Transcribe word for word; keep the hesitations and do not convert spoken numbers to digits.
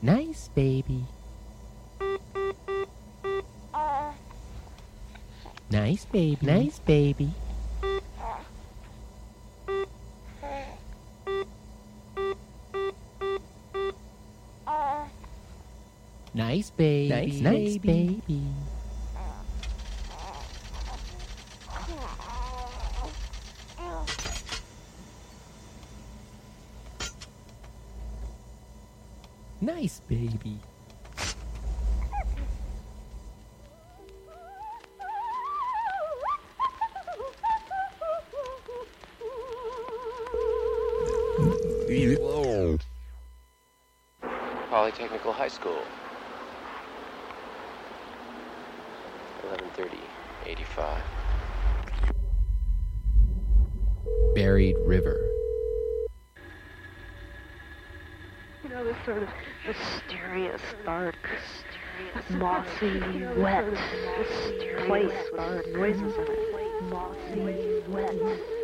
Nice baby. Nice baby. Nice baby. Nice baby. Nice, nice baby. Nice baby. Polytechnical High School. eleven thirty, eighty-five. Buried River. You know, this sort of mysterious, dark, mossy, wet place with noises in it. Mossy, wet.